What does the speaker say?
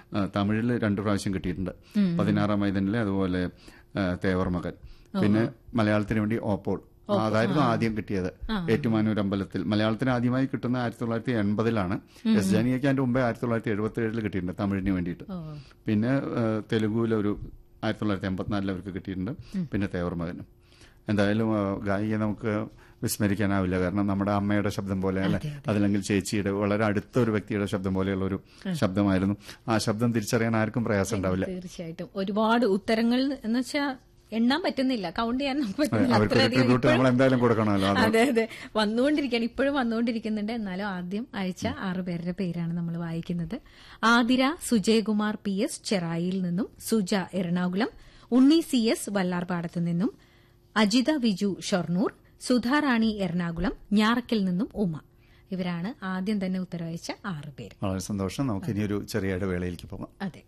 തമിഴിൽ 2 പ്രാവശ്യം കിട്ടിയിട്ടുണ്ട്. 16-ാം മൈതാനിലെ, അതുപോലെ തേവർ മകൻ. പിന്നെ മലയാളത്തിന് വേണ്ടി ഓപ്പോൾ, അതായിരുന്നു ആദ്യം കിട്ടിയത് ഏറ്റുമാനൂർ അമ്പലത്തിൽ. മലയാളത്തിന് ആദ്യമായി കിട്ടുന്ന 1980-ലാണ്. എസ് ജാനകിക്ക് അതിന്റെ മുമ്പേ 1977 കിട്ടിയിട്ടുണ്ട് തമിഴിന് വേണ്ടിയിട്ട്. പിന്നെ തെലുഗുവിലൊരു 1984 അവർക്ക് കിട്ടിയിട്ടുണ്ട്. പിന്നെ തേവർ മകനും. എന്തായാലും ഗായികയെ നമുക്ക് വിസ്മരിക്കാനാവില്ല. കാരണം നമ്മുടെ അമ്മയുടെ ശബ്ദം പോലെ, അല്ലെ, അതല്ലെങ്കിൽ ചേച്ചിയുടെ വളരെ അടുത്ത ഒരു വ്യക്തിയുടെ ശബ്ദം പോലെയുള്ള ഒരു ശബ്ദമായിരുന്നു. ആ ശബ്ദം തിരിച്ചറിയാൻ ആർക്കും പ്രയാസം ഉണ്ടാവില്ല. തീർച്ചയായിട്ടും ഒരുപാട് ഉത്തരങ്ങൾ എന്ന് വെച്ചാൽ എണ്ണാൻ പറ്റുന്നില്ല, കൗണ്ട് ചെയ്യാൻ പറ്റുന്നില്ല. അതെ അതെ, വന്നുകൊണ്ടിരിക്കുകയാണ്, ഇപ്പോഴും വന്നുകൊണ്ടിരിക്കുന്നുണ്ട്. എന്നാലും ആദ്യം അയച്ച 6 പേരുടെ പേരാണ് നമ്മൾ വായിക്കുന്നത്. ആതിര സുജയകുമാർ PS ചെറായിയിൽ നിന്നും, സുജ എറണാകുളം, ഉണ്ണി CS വല്ലാർപാടത്തു നിന്നും, അജിത വിജു ഷൊർണൂർ, സുധാറാണി എറണാകുളം, ഞാറക്കൽ നിന്നും ഉമ. ഇവരാണ് ആദ്യം തന്നെ ഉത്തരവയച്ച 6 പേര്. വളരെ സന്തോഷം. നമുക്ക് ഇനിയൊരു ചെറിയ ഇടവേളയിലേക്ക് പോകാം. അതെ.